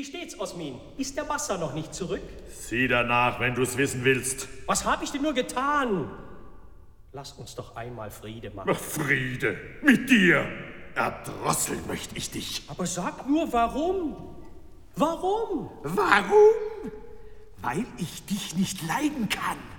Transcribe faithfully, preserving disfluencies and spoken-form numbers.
Wie steht's, Osmin? Ist der Bassa noch nicht zurück? Sieh danach, wenn du's wissen willst. Was hab ich denn nur getan? Lasst uns doch einmal Friede machen. Ach, Friede, mit dir. Erdrosseln möchte ich dich. Aber sag nur, warum? Warum? Warum? Weil ich dich nicht leiden kann.